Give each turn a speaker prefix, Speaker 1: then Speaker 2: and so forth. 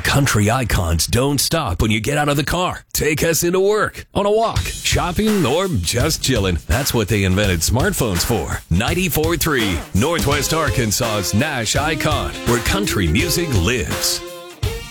Speaker 1: country icons don't stop when you get out of the car. Take us into work, on a walk, shopping, or just chilling. That's what they invented smartphones for. 94.3, Northwest Arkansas's Nash Icon, where country music lives.